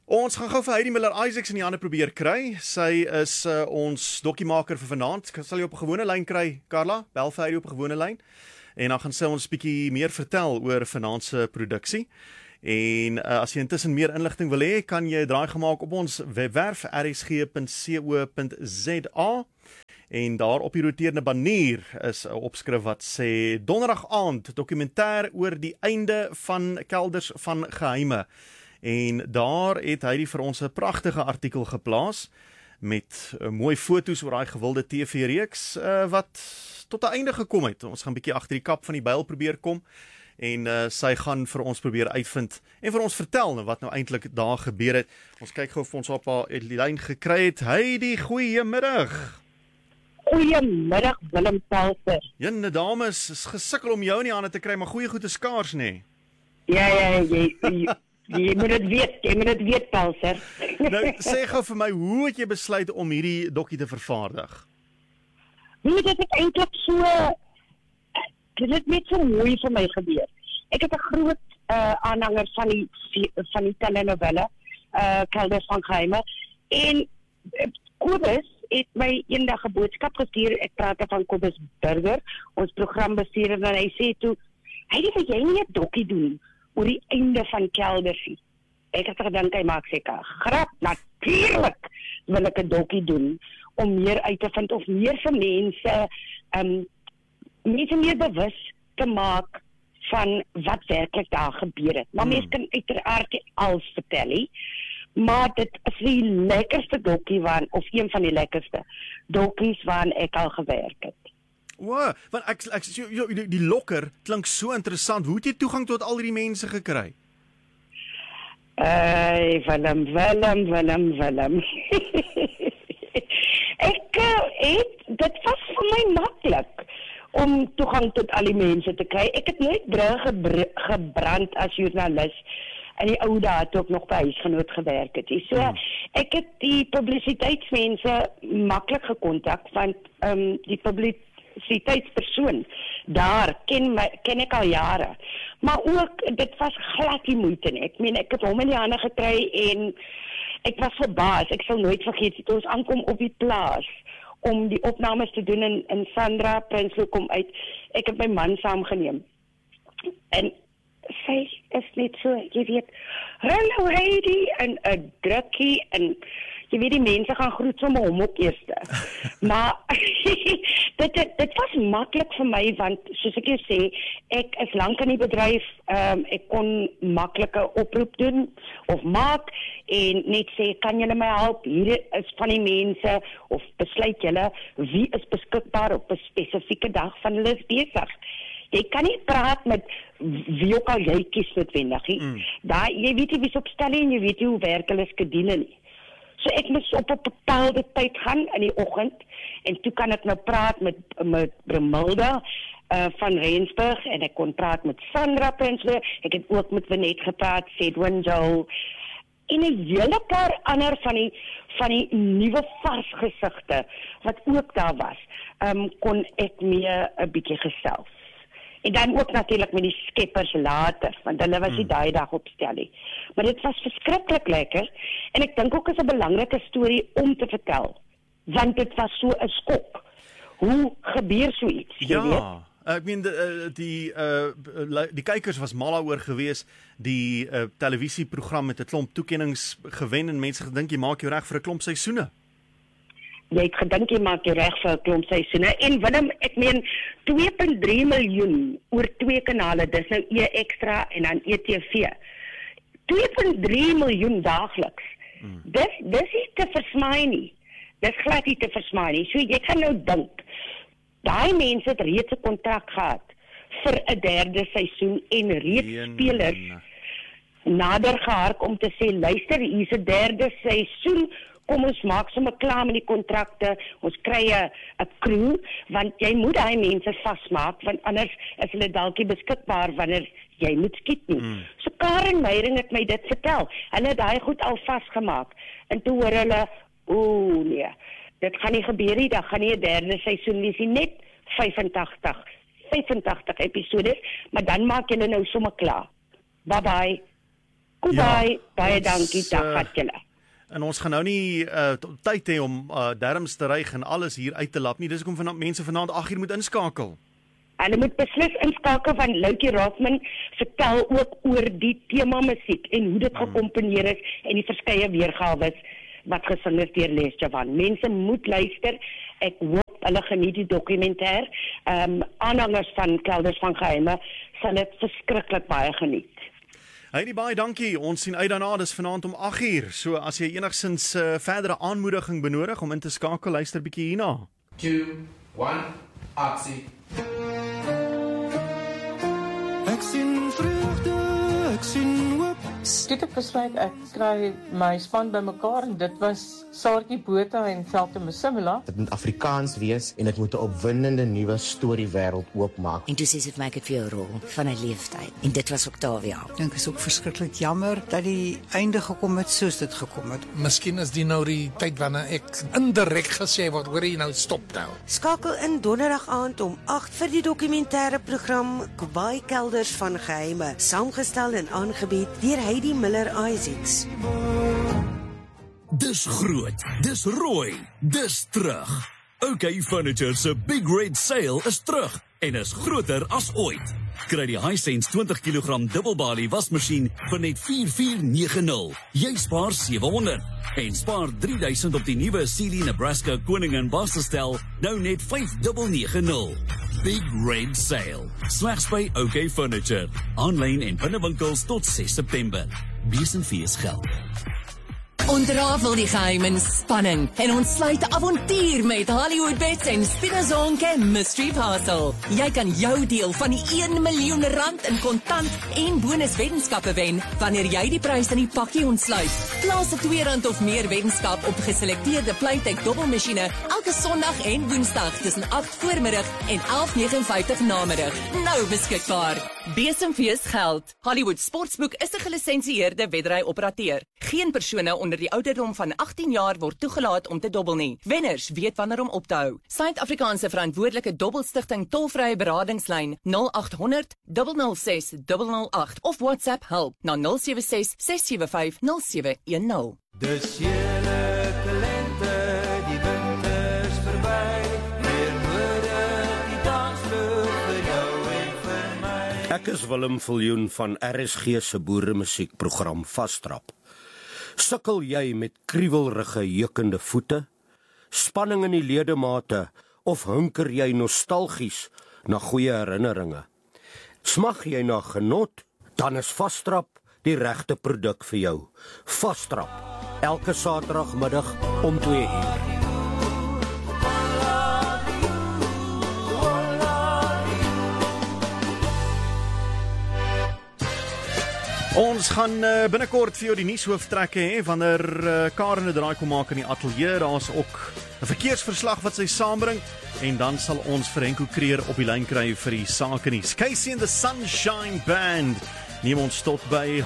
Ons gaan gou vir Heidi Miller-Isaacs in die hande probeer kry. Sy is ons dokkiemaker vir vanaand. Sal jy op 'n gewone lyn kry, Carla? Bel vir Heidi op 'n gewone lyn. En dan gaan sy ons bietjie meer vertel oor vanaand se produksie. En as jy intussen meer inligting wil hê, kan jy draai gemaak op ons webwerf rsg.co.za. En daar op die roterende banier is 'n opskrif wat sê Donderdag aand dokumentêr oor die einde van Kelders van Geheime. En daar het hy vir ons 'n pragtige artikel geplaas met mooi foto's oor daai gewilde TV-reeks wat tot 'n einde gekom het. Ons gaan 'n bietjie agter die kap van die byl probeer kom en sy gaan vir ons probeer uitvind en vir ons vertel wat nou eintlik daar gebeur het. Ons kyk gou of ons op haar lyn gekry het. Heidi, goeiemiddag. Goeiemiddag Willem Pelser. Jene dames, is gesukkel om jou in die hande te kry, maar goeie goed is skaars, nê? Ja, jy moet dit weet Pelser. Nou, sê gou vir my, hoe het jy besluit om hierdie dokkie te vervaardig? Weet dit het eintlik so, dit het net so mooi vir my gebeur. Ek het 'n groot aanhanger van die telenovelle, Kelders van Geheime, en Kobus het my eendag 'n boodskap gestuur. Ek praat van Kobus Burger, ons programbestuurder, en hy sê toe, wil jy nie 'n dokkie doen oor die einde van Keldersie? Ek het gedink hy maak seker grap. Natuurlik wil ek 'n dokkie doen om meer uit te vind of meer vir mense meer bewus te maak van wat werklik daar gebeur het. Maar mense kan uiteraard nie alles vertel nie. Maar dit is die lekkerste dokkie of een van die lekkerste dokkies waarin ek al gewerk het. Wow, want die lokker klink so interessant. Hoe het jy toegang tot al hierdie mense gekry? Willem. Dit was vir my maklik om toegang tot al die mense te kry. Ek het nooit gebrand as joernalis in die ou dae toe ek nog by Huisgenoot gewerk het. So, ek het die publisiteitsmense maklik gekontak, want die publisiteitspersoon daar ken ek al jare. Maar ook, dit was glad die moeite nie. Ek het hom in die hande gekry en ek was verbaas. Ek sal nooit vergeet, het ons aankom op die plaas om die opnames te doen in Sandra Prinsloo kom uit. Ek het my man saamgeneem. En sy is net so, jy weet, hallo Heidi, en 'n drukkie, en jy weet die mense gaan groet sommer hom ook eerste. Maar dit was maklik vir my, want soos ek jou sê, ek is lank in die bedryf, ek kon maklike oproep doen of maak en net sê, kan julle my help? Hier is van die mense, of besluit julle wie is beskikbaar op 'n spesifieke dag van hulle is besig. Jy kan nie praat met wie ook al jy kies noodwendig nie. Jy weet nie wie se opstelling en jy weet nie hoe werk hulle skedule nie. So ek moes op 'n bepaalde tyd gaan in die oggend en toe kan ek nou praat met Brimilda van Rensburg en ek kon praat met Sandra Prinsloo. Ek het ook met Wenet gepraat, Sedwin Joel en 'n hele paar ander van die nuwe vars gesigte wat ook daar was. Kon ek mee 'n bietjie gesels. En dan ook natuurlik met die skeppers later, want hulle was nie daai dag opstel nie. Maar dit was verskriklik lekker, en ek dink ook is 'n belangrike storie om te vertel, want dit was so 'n skok. Hoe gebeur so iets? Ja, ek meen die kykers was mal daaroor gewees. Die televisieprogram het 'n klomp toekennings gewen en mense gedink jy maak jou reg vir 'n klomp seisoene. Jy het gedink jy maak jou reg vir 'n klomp seisoene. En Willem, ek meen 2.3 miljoen oor 2 kanale, dis nou E-Extra en dan ETV. 2.3 miljoen daagliks. Dis nie te versmaai nie. Dis glad nie te versmaai nie. So jy kan nou dink, daai mense het reeds 'n kontrak gehad vir 'n derde seisoen en reeds spelers nader gehark om te sê, luister, hier's 'n derde seisoen, kom ons maak sommer klaar met die kontrakte, ons kry 'n crew, want jy moet daai mense vasmaak, want anders is hulle dalk nie beskikbaar wanneer jy moet skiet nie. So Karen Meyering het my dit vertel. Hulle het daai goed al vasgemaak. En toe hoor hulle, nee, dit gaan nie gebeur nie, dat gaan nie 'n derde seisoen wees nie, net 85 episodes, maar dan maak julle nou sommer klaar. Bye bye. Kubai, baie dankie, dag vat julle. En ons gaan nou nie tyd hê om derms te ry en alles hier uit te lap nie. Dis hoekom mense vanaand 8 uur moet inskakel. Hulle moet beslis inskakel, van Loukie Rothman vertel ook oor die tema musiek en hoe dit gekomponeer is en die verskeie weergawe wat gesing is deur Les Javan. Mense moet luister. Ek hoop hulle geniet die dokumentêr. Aanhangers van Kelders van Geheime sal dit verskriklik baie geniet. Heidi, baie dankie. Ons sien uit daarna, dis vanaand om 8 uur. So as jy enigsins verdere aanmoediging benodig om in te skakel, luister bietjie hierna. 2, 1, aksie. Ek sien vreugde, ek sien hoop. Dit het besluit, ek kry my span bymekaar en dit was Saartjie Botha en Velte Msimela. Dit moet Afrikaans wees en dit moet 'n opwindende nuwe storiewêreld oopmaak. En toe sê sy vir my ek het vir jou 'n rol van 'n leeftyd en dit was Octavia. Ek dink is ook verskriklik jammer dat die einde gekom het soos dit gekom het. Miskien is die nou die tyd wanneer ek indirek gesê word, hoor jy nou stop nou. Skakel in donderdag aand om 8 vir die dokumentêre program Kubai Kelders van Geheime, saamgestel en aangebied deur Heidi Miller-Isaacs. Dis groot, dis rooi, dis terug. OK Furniture se Big Red Sale is terug en is groter as ooit. Kry die Hisense 20 kg dubbelbalie wasmasjien vir net $4490. Jy spaar $700 en spaar $3000 op die nuwe Sealy Nebraska Koningin basstel, nou net $5990. Big Red Sale. Slegs by OK Furniture. Aanlyn en binnewinkels tot 6 September. Besenfees geld. Ontrafel die geheim en spanning en ontsluit 'n avontuur met Hollywood Bets en Spinazonke Mystery Parcel. Jy kan jou deel van die R1 miljoen in kontant en bonuswetenskappe wen wanneer jy die prys in die pakkie ontsluit. Plaas 'n R2 of meer wetenskap op geselekteerde Playtech dobbelmasjiene elke Sondag en Woensdag tussen 8 voormiddag en 11:59 namiddag. Nou beskikbaar. Besenfees geld. Hollywood Sportsboek is 'n gelisensieerde wedry-operateur. Geen persone onder die ouderdom van 18 jaar word toegelaat om te dobbel nie. Wenners weet wanneer om op te hou. Suid-Afrikaanse verantwoordelike dobbelstigting tolvrye beradingslyn 0800 006 008 of WhatsApp help na 076 675 0710. Dis heerlike lente, die winters verby. Weer nodig die dansvloer vir jou en vir my. Ek is Willem Viljoen van RSG se boeremusiekprogram Vastrap. Sukkel jy met kriewelrige jeukende voete, spanning in die ledemate of hunker jy nostalgies na goeie herinneringe? Smag jy na genot, dan is Vastrap die regte produk vir jou. Vastrap, elke Saterdagmiddag om 2 uur. Ons gaan binnekort vir jou die nuushooftrekke hê wanneer Karen 'n draai kom maak in die ateljee. Daar's ook 'n verkeersverslag wat sy saambring en dan sal ons vir Henko Kreer op die lyn kry vir die sake nuus. Casey and the Sunshine Band neem ons tot by